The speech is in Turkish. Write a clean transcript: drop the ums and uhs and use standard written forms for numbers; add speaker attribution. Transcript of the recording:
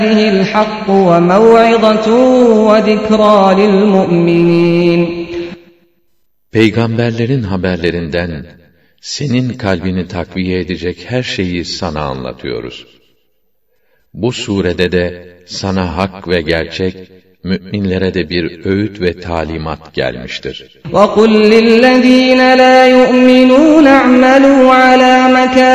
Speaker 1: الحق وموعظة وذكرى للمؤمنين.
Speaker 2: Peygamberlerin haberlerinden senin kalbini takviye edecek her şeyi sana anlatıyoruz. Bu surede de sana hak ve gerçek, müminlere de bir öğüt ve talimat gelmiştir.
Speaker 1: وَقُلْ لِلَّذ۪ينَ لَا يُؤْمِنُونَ اعْمَلُوا عَلَى مَكَانِكُمْ